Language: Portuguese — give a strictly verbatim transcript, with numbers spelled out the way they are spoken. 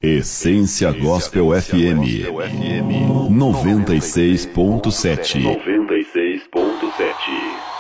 Essência Gospel F M noventa e seis ponto sete. noventa e seis ponto sete.